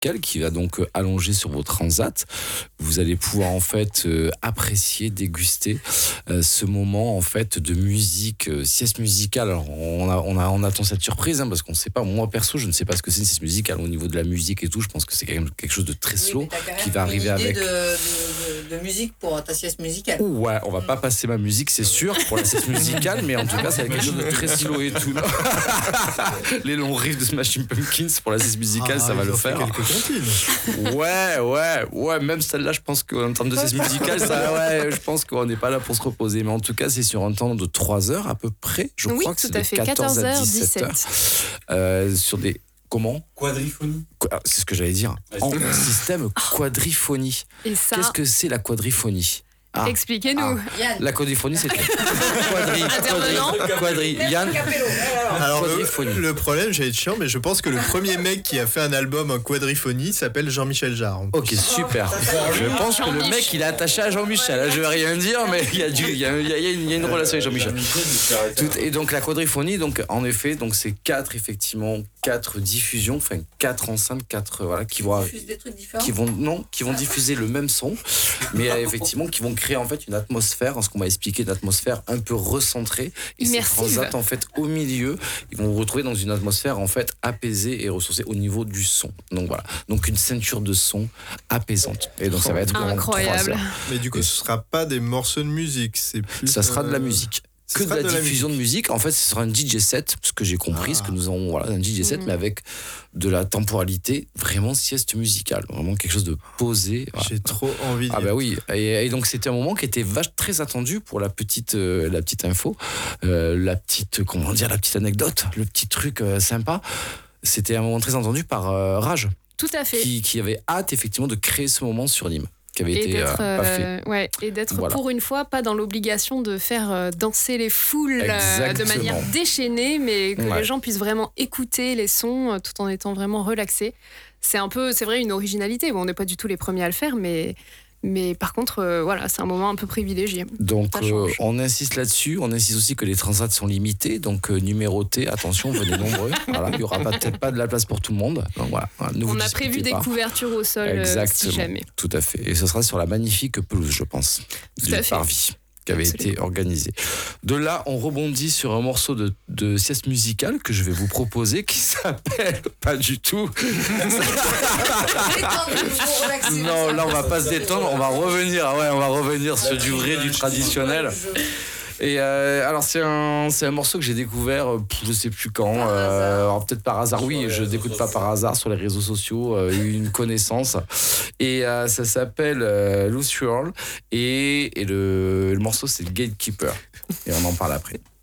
musicale qui va donc allonger sur vos transats. Vous allez pouvoir en fait apprécier, déguster ce moment en fait de musique, sieste musicale. Alors on attend cette surprise parce qu'on ne sait pas. Moi perso, je ne sais pas ce que c'est une sieste musicale au niveau de la musique et tout. Je pense que c'est quand même quelque chose de très slow qui va arriver avec. De musique pour ta sieste musicale. Ouais, on va pas passer ma musique, c'est sûr, pour la sieste musicale, mais en tout cas, c'est quelque chose de très slow et tout. Les longs riffs de Smashing Pumpkins pour la sieste musicale, ça va le faire. Quelques comptines. Ouais, même celle-là, je pense qu'en termes de sieste musicale, je pense qu'on n'est pas là pour se reposer. Mais en tout cas, c'est sur un temps de 3 heures à peu près. Je crois que c'est de 14 à 17 heures. Sur des. Comment ? Quadriphonie. C'est ce que j'allais dire. En système quadriphonie. Et ça, qu'est-ce que c'est la quadriphonie ? expliquez-nous. La quadriphonie, c'est quadri. Yann. Alors Quadriphonie. le problème, j'allais être chiant, mais je pense que le premier mec qui a fait un album en quadriphonie s'appelle Jean-Michel Jarre. Ok, super. Je pense que le mec, il est attaché à Jean-Michel. Je vais rien dire, mais il y a une relation avec Jean-Michel. Et donc la quadriphonie, donc en effet, donc c'est 4 diffusions, enfin 4 enceintes, 4 qui vont des trucs différents. qui vont diffuser le même son, mais effectivement qui vont créer en fait une atmosphère, ce qu'on va expliquer, une atmosphère un peu recentrée. Et ces transats en fait au milieu, ils vont vous retrouver dans une atmosphère en fait apaisée et ressourcée au niveau du son. Donc voilà, donc une ceinture de son apaisante. Et donc ça va être incroyable. Mais du coup, ce sera pas des morceaux de musique, c'est plus. Ça sera de la musique. Que de la diffusion de musique. En fait, ce sera un DJ set, ce que j'ai compris, ce que nous avons, un DJ set, mais avec de la temporalité, vraiment sieste musicale, vraiment quelque chose de posé. Voilà. J'ai trop envie de. Ah bah oui. Et donc c'était un moment qui était très attendu pour la petite info, la petite anecdote, le petit truc sympa. C'était un moment très attendu par Rage. Tout à fait. Qui avait hâte effectivement de créer ce moment sur Nîmes. Qui avait été pas fait. Et d'être pour une fois pas dans l'obligation de faire danser les foules de manière déchaînée, mais que les gens puissent vraiment écouter les sons tout en étant vraiment relaxés. C'est vrai, une originalité. Bon, on n'est pas du tout les premiers à le faire, mais par contre, c'est un moment un peu privilégié. Donc, on insiste là-dessus. On insiste aussi que les transats sont limités, donc numérotés. Attention, venez nombreux. Voilà, il n'y aura peut-être pas de la place pour tout le monde. Donc voilà. On a prévu des couvertures au sol, si jamais. Tout à fait. Et ce sera sur la magnifique pelouse, je pense, du Parvis, qui avait été organisé. De là, on rebondit sur un morceau de sieste musicale que je vais vous proposer qui s'appelle pas du tout. Non, là on va pas se détendre, on va revenir sur du vrai, du traditionnel. Et alors c'est un morceau que j'ai découvert je sais plus quand, alors peut-être par hasard, oui, je découvre pas par hasard sur les réseaux sociaux, une connaissance, et ça s'appelle Lose You All, et le morceau c'est Gatekeeper, et on en parle après.